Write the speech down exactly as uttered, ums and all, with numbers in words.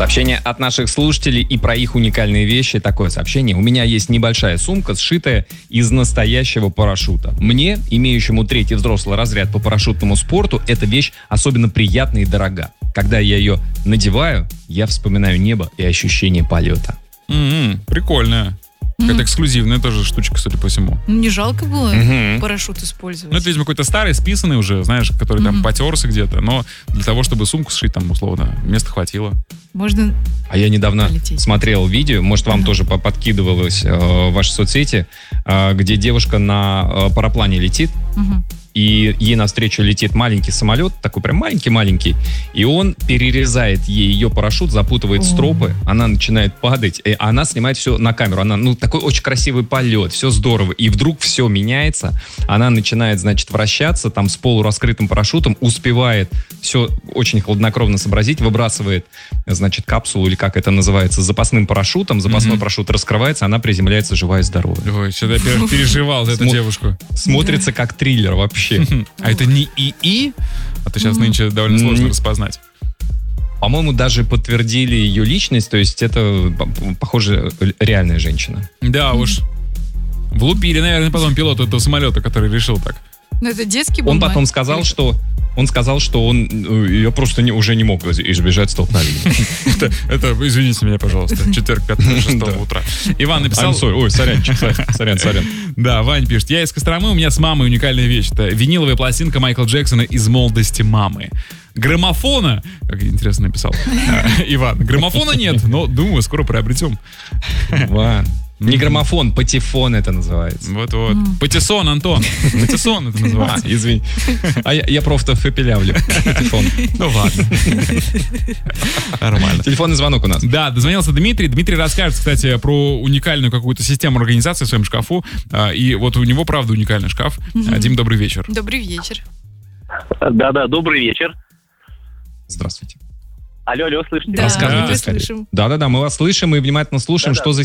Сообщение от наших слушателей и про их уникальные вещи. Такое сообщение. У меня есть небольшая сумка, сшитая из настоящего парашюта. Мне, имеющему третий взрослый разряд по парашютному спорту, эта вещь особенно приятна и дорога. Когда я ее надеваю, я вспоминаю небо и ощущение полета. Mm-hmm, прикольно. Какая-то mm-hmm. эксклюзивная тоже штучка, судя по всему. Ну, не жалко было mm-hmm. парашют использовать. Ну, это, видимо, какой-то старый, списанный уже, знаешь, который mm-hmm. там потерся где-то. Но для того, чтобы сумку сшить, там, условно, места хватило. Можно А я недавно полететь. Смотрел видео, может, вам uh-huh. тоже подкидывалось э, в ваши соцсети, э, где девушка на э, параплане летит, uh-huh. и ей навстречу летит маленький самолет, такой прям маленький-маленький, и он перерезает ей ее парашют, запутывает uh-huh. стропы, она начинает падать, и она снимает все на камеру. Она, ну, такой очень красивый полет, все здорово, и вдруг все меняется, она начинает, значит, вращаться там с полураскрытым парашютом, успевает все очень хладнокровно сообразить, выбрасывает, значит, капсулу, или как это называется, с запасным парашютом, запасной mm-hmm. парашют раскрывается, она приземляется живая и здоровая. Ой, что-то я переживал за эту Смо- девушку. Смотрится как триллер вообще. А это не ИИ? А то сейчас нынче довольно сложно распознать. По-моему, даже подтвердили ее личность, то есть это, похоже, реальная женщина. Да уж. Влупили, наверное, потом пилота этого самолета, который решил так. Ну, это детский был. Он потом сказал, что он сказал, что он ее просто не, уже не мог избежать столкновения. это, это, извините меня, пожалуйста, четверг, пятого, шестого утра. Иван написал... Ой, сорянчик, сорян, сорян. Да, Вань пишет. Я из Костромы, у меня с мамой уникальная вещь. Это виниловая пластинка Майкла Джексона из молодости мамы. Граммофона, как интересно написал Иван, граммофона нет, но, думаю, скоро приобретем. Иван. Не граммофон, патефон это называется. Вот-вот. Mm. Патессон, Антон. Патессон это называется. А, извини. А я, я просто фепелявлю. Патефон. Ну ладно. Нормально. Телефонный звонок у нас. Да, дозвонился Дмитрий. Дмитрий расскажет, кстати, про уникальную какую-то систему организации в своем шкафу. И вот у него, правда, уникальный шкаф. Mm-hmm. Дим, добрый вечер. Добрый вечер. Да-да, добрый вечер. Здравствуйте. Алло, алло, слышите? Да, Рассказывайте мы скорее. слышим. Да-да-да, мы вас слышим и внимательно слушаем, Да-да. что за